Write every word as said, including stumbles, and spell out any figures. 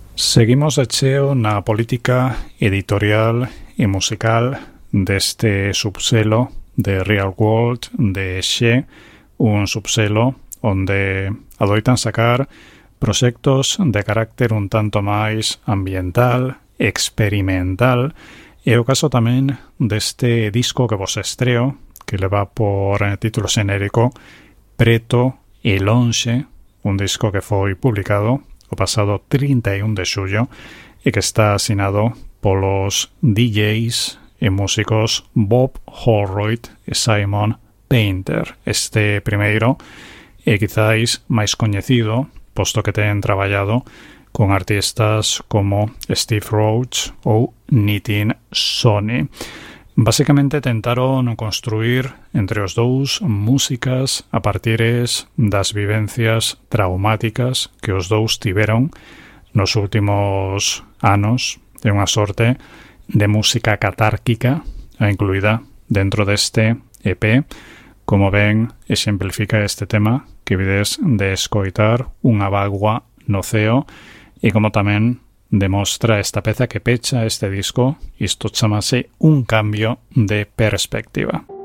Seguimos de cheo na política editorial e musical deste subselo de Real World de Xe, un subselo onde adoitan sacar proxectos de carácter un tanto máis ambiental, experimental, e o caso tamén deste disco que vos estreo, que leva por título xenérico Preto e Lonxe, un disco que foi publicado o pasado trinta e un de xullo e que está asinado polos D Js e músicos Bob Holroyd e Simon Painter. Este primeiro é quizáis máis coñecido, posto que ten traballado con artistas como Steve Roach ou Nitin Soni. Basicamente tentaron construir entre os dous músicas a partires das vivencias traumáticas que os dous tiveron nos últimos anos, de unha sorte de música catárquica incluída dentro deste E P, como ben exemplifica este tema que vides de escoitar, Unha bagua no ceo, e como tamén demostra esta peza que pecha este disco, isto chamase Un cambio de perspectiva.